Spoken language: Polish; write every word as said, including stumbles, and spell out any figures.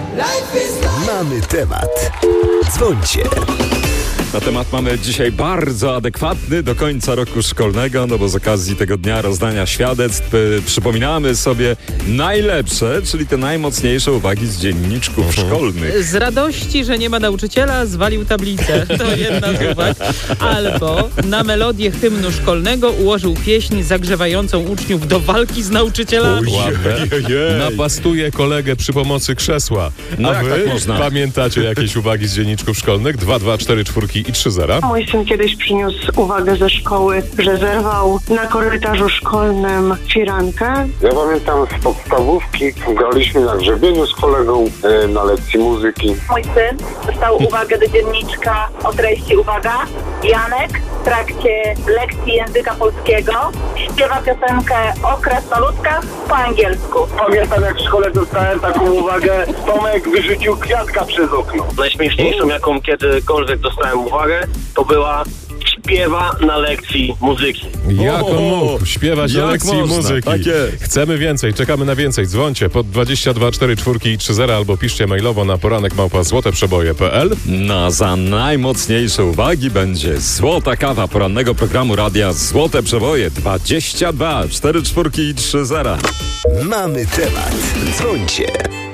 Mamy temat. Dzwońcie. Na temat mamy dzisiaj bardzo adekwatny do końca roku szkolnego, no bo z okazji tego dnia rozdania świadectw y, przypominamy sobie najlepsze, czyli te najmocniejsze uwagi z dzienniczków uh-huh. szkolnych. Z radości, że nie ma nauczyciela, zwalił tablicę. To jedna z uwag. Albo na melodię hymnu szkolnego ułożył pieśń zagrzewającą uczniów do walki z nauczycielami. Napastuje kolegę przy pomocy krzesła. No A jak wy tak można? Pamiętacie jakieś uwagi z dzienniczków szkolnych? dwa, dwa, cztery, czwórki i trzy zera. Mój syn kiedyś przyniósł uwagę ze szkoły, że zerwał na korytarzu szkolnym firankę. Ja pamiętam z podstawówki, graliśmy na grzebieniu z kolegą e, na lekcji muzyki. Mój syn dostał uwagę do dzienniczka o treści, uwaga, Janek w trakcie lekcji języka polskiego śpiewa piosenkę o krasnoludkach po angielsku. Pamiętam, jak w szkole dostałem taką uwagę, Tomek wyrzucił kwiatka przez okno. Najśmieszniejszą, jaką kiedykolwiek dostałem uwagę, to była śpiewa na lekcji muzyki. Jak on mógł śpiewać na Jak lekcji można? muzyki? Tak jest. Chcemy więcej, czekamy na więcej. Dzwońcie pod dwadzieścia dwa, cztery, czwórki i trzy zera albo piszcie mailowo na poranek małpa złote przeboje kropka p l. No, za najmocniejsze uwagi będzie złota kawa porannego programu radia Złote Przeboje dwadzieścia dwa, cztery czwórki i trzy zera. Mamy temat. Dzwońcie.